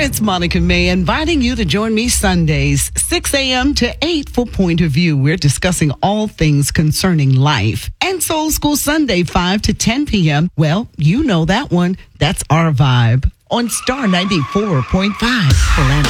It's Monica May inviting you to join me Sundays, 6 a.m. to 8 for Point of View. We're discussing all things concerning life. And Soul School Sunday, 5 to 10 p.m. Well, you know that one. That's our vibe on Star 94.5, Orlando.